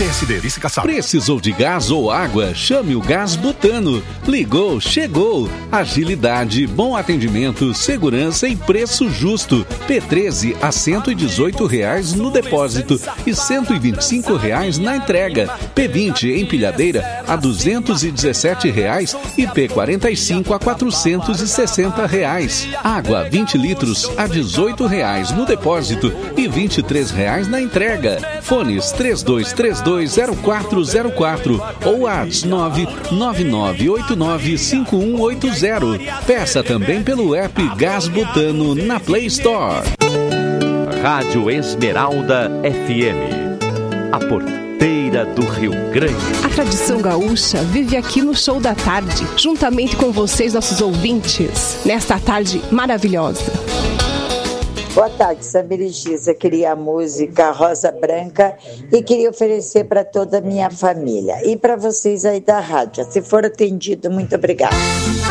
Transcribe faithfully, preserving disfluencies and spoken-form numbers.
P S D, Vice-Caçado. Precisou de gás ou água? Chame o Gás Butano. Ligou, chegou. Agilidade, bom atendimento, segurança e preço justo. P treze a cento e dezoito reais no depósito e cento e vinte e cinco reais na entrega. P vinte empilhadeira a duzentos e dezessete reais e P quarenta e cinco a quatrocentos e sessenta reais. Água vinte litros a dezoito reais no depósito e vinte e três reais na entrega. Fones três dois três dois zero quatro zero quatro ou W A S nove nove nove oito nove cinco um oito zero. Peça também pelo app Gás Butano na Play Store. Rádio Esmeralda F M, a porteira do Rio Grande. A tradição gaúcha vive aqui no Show da Tarde, juntamente com vocês, nossos ouvintes, nesta tarde maravilhosa. Boa tarde, Samir e Giza. Queria a música Rosa Branca e queria oferecer para toda a minha família e para vocês aí da rádio. Se for atendido, muito obrigada.